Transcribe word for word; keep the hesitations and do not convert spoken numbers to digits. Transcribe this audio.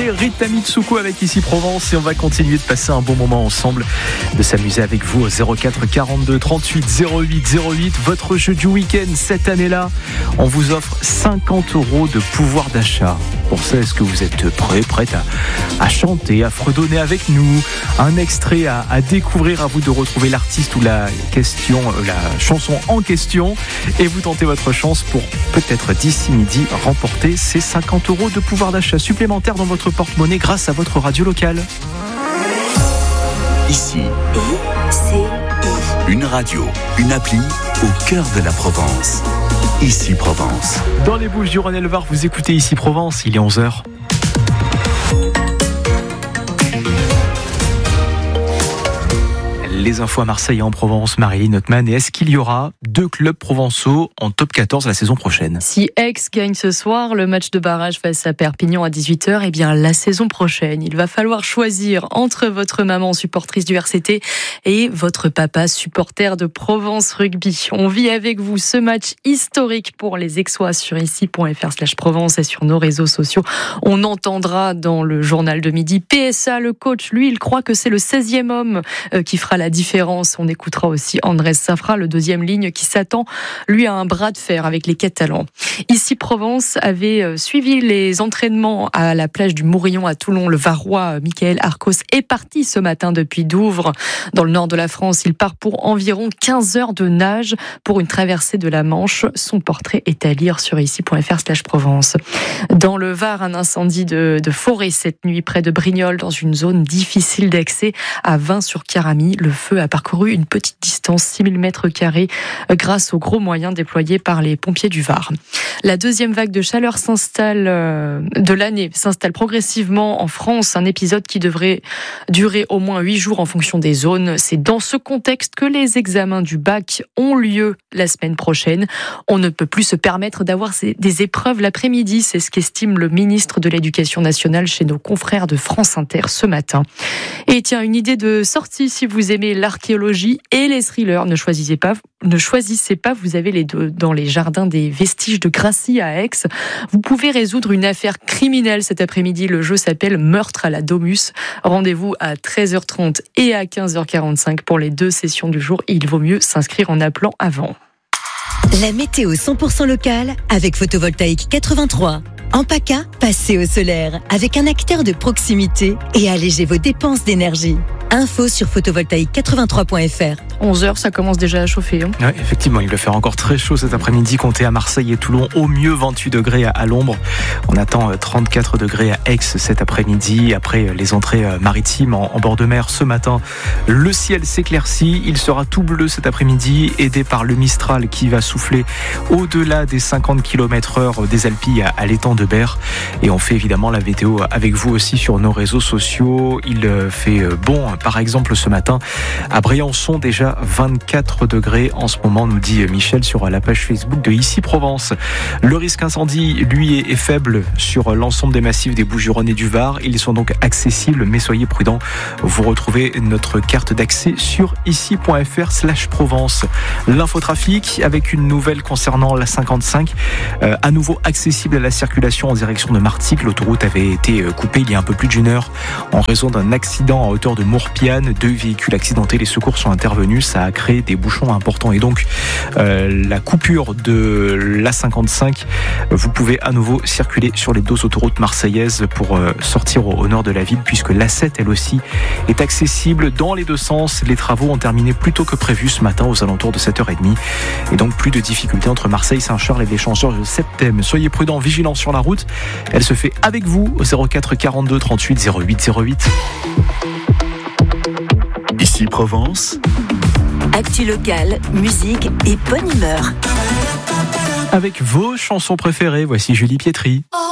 c'est Rita Mitsuko avec Ici Provence et on va continuer de passer un bon moment ensemble, de s'amuser avec vous au zéro quatre quarante-deux trente-huit zéro huit zéro huit. Votre jeu du week-end cette année-là, on vous offre cinquante euros de pouvoir d'achat. Pour ça, est-ce que vous êtes prêts, prête à, à chanter, à fredonner avec nous? Un extrait à, à découvrir, à vous de retrouver l'artiste ou la question, la chanson en question, et vous tentez votre chance pour peut-être d'ici midi remporter ces cinquante euros de pouvoir d'achat supplémentaires dans votre porte-monnaie grâce à votre radio locale. Ici, une radio, une appli au cœur de la Provence. Ici Provence. Dans les Bouches-du-Rhône et le Var, vous écoutez Ici Provence, il est onze heures. Les infos à Marseille et en Provence, Marie Notman. Et est-ce qu'il y aura deux clubs provençaux en top quatorze la saison prochaine? Si Aix gagne ce soir le match de barrage face à Perpignan à dix-huit heures, eh bien la saison prochaine, il va falloir choisir entre votre maman supportrice du R C T et votre papa supporter de Provence Rugby. On vit avec vous ce match historique pour les Aixois sur ici.fr slash Provence et sur nos réseaux sociaux. On entendra dans le journal de midi P S A, le coach, lui, il croit que c'est le seizième homme qui fera la différence. On écoutera aussi Andrés Safra, le deuxième ligne, qui s'attend, lui, à un bras de fer avec les Catalans. Ici, Provence avait suivi les entraînements à la plage du Mourillon à Toulon. Le Varois Michael Arcos est parti ce matin depuis Douvres, dans le nord de la France. Il part pour environ quinze heures de nage pour une traversée de la Manche. Son portrait est à lire sur ici.fr slash Provence. Dans le Var, un incendie de, de forêt cette nuit près de Brignoles, dans une zone difficile d'accès à vingt sur Caramie. Le feu a parcouru une petite distance, six mille mètres carrés, grâce aux gros moyens déployés par les pompiers du Var. La deuxième vague de chaleur s'installe de l'année, s'installe progressivement en France, un épisode qui devrait durer au moins huit jours en fonction des zones. C'est dans ce contexte que les examens du bac ont lieu la semaine prochaine. On ne peut plus se permettre d'avoir des épreuves l'après-midi, c'est ce qu'estime le ministre de l'Éducation nationale chez nos confrères de France Inter ce matin. Et tiens, une idée de sortie si vous aimez l'archéologie et les thrillers, ne choisissez pas, ne choisissez pas, vous avez les deux dans les jardins des Vestiges de Gracie à Aix. Vous pouvez résoudre une affaire criminelle cet après-midi. Le jeu s'appelle Meurtre à la Domus. Rendez-vous à treize heures trente et à quinze heures quarante-cinq pour les deux sessions du jour. Il vaut mieux s'inscrire en appelant avant. La météo cent pour cent locale avec Photovoltaïque quatre-vingt-trois. En PACA, passez au solaire avec un acteur de proximité et allégez vos dépenses d'énergie. Info sur photovoltaïque quatre-vingt-trois point f r. onze heures, ça commence déjà à chauffer. Hein. Oui, effectivement, il va faire encore très chaud cet après-midi. Comptez à Marseille et Toulon, au mieux vingt-huit degrés à, à l'ombre. On attend trente-quatre degrés à Aix cet après-midi. Après les entrées maritimes en, en bord de mer ce matin, le ciel s'éclaircit. Il sera tout bleu cet après-midi, aidé par le Mistral qui va souffler au-delà des cinquante kilomètres heure des Alpilles à, à l'étang de Berre. Et on fait évidemment la météo avec vous aussi sur nos réseaux sociaux. Il fait bon, par exemple, ce matin à Briançon, déjà vingt-quatre degrés en ce moment, nous dit Michel sur la page Facebook de Ici Provence. Le risque incendie, lui, est faible sur l'ensemble des massifs des Bouches-du-Rhône et du Var. Ils sont donc accessibles, mais soyez prudents. Vous retrouvez notre carte d'accès sur ici.fr slash Provence. L'infotrafic avec une nouvelle concernant la cinquante-cinq, euh, à nouveau accessible à la circulation en direction de Martigues. L'autoroute avait été coupée il y a un peu plus d'une heure en raison d'un accident à hauteur de Mourpiane. Deux véhicules accidentés, les secours sont intervenus. Ça a créé des bouchons importants et donc euh, la coupure de l'A cinquante-cinq, vous pouvez à nouveau circuler sur les deux autoroutes marseillaises pour euh, sortir au, au nord de la ville, puisque l'A sept, elle aussi, est accessible dans les deux sens. Les travaux ont terminé plus tôt que prévu ce matin aux alentours de sept heures trente et donc plus de difficultés entre Marseille, Saint-Charles et l'échangeur de Septem. Soyez prudents, vigilants sur la route. Elle se fait avec vous au zéro quatre quarante-deux trente-huit zéro huit zéro huit. Ici Provence. Actu locale, musique et bonne humeur. Avec vos chansons préférées, voici Julie Pietri.